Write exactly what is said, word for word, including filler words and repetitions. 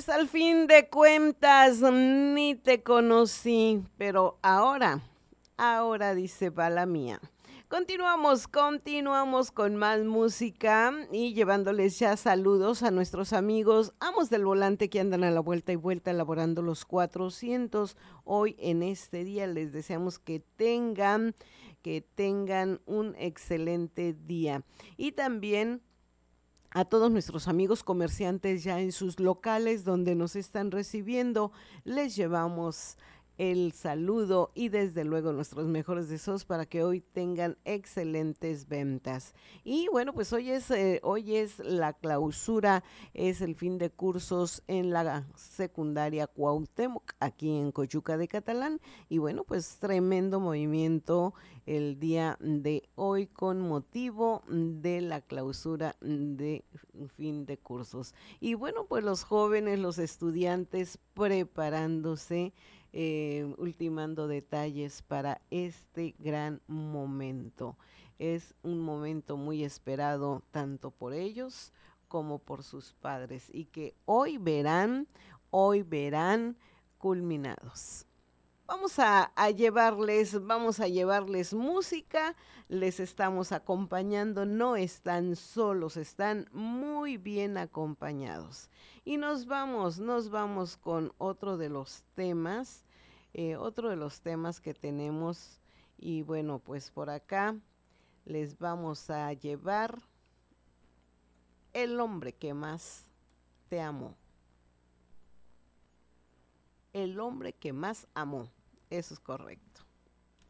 Pues al fin de cuentas ni te conocí, pero ahora, ahora dice va la mía. Continuamos, continuamos con más música y llevándoles ya saludos a nuestros amigos, amos del volante que andan a la vuelta y vuelta elaborando los cuatrocientos. Hoy en este día les deseamos que tengan, que tengan un excelente día. Y también a todos nuestros amigos comerciantes ya en sus locales donde nos están recibiendo, les llevamos el saludo y desde luego nuestros mejores deseos para que hoy tengan excelentes ventas. Y bueno, pues hoy es, eh, hoy es la clausura, es el fin de cursos en la secundaria Cuauhtémoc, aquí en Coyuca de Catalán. Y bueno, pues tremendo movimiento el día de hoy con motivo de la clausura de fin de cursos. Y bueno, pues los jóvenes, los estudiantes preparándose, eh, ultimando detalles para este gran momento. Es un momento muy esperado tanto por ellos como por sus padres y que hoy verán, hoy verán culminados. Vamos a, a llevarles, vamos a llevarles música, les estamos acompañando, no están solos, están muy bien acompañados. Y nos vamos, nos vamos con otro de los temas, eh, otro de los temas que tenemos. Y bueno, pues por acá les vamos a llevar El hombre que más te amó. El hombre que más amó. Eso es correcto.